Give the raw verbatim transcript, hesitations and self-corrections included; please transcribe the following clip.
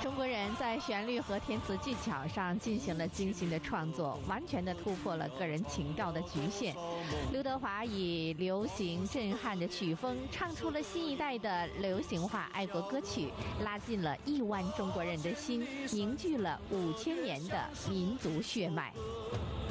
中国人在旋律和填词技巧上进行了精心的创作，完全的突破了个人情调的局限。刘德华以流行震撼的曲风，唱出了新一代的流行化爱国歌曲，拉近了亿万中国人的心，凝聚了五千年的民族血脉。